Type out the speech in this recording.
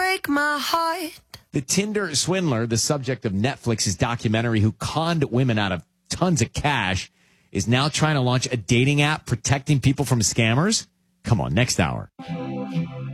break my heart. The Tinder swindler, the subject of Netflix's documentary who conned women out of tons of cash, is now trying to launch a dating app protecting people from scammers. Come on, next hour.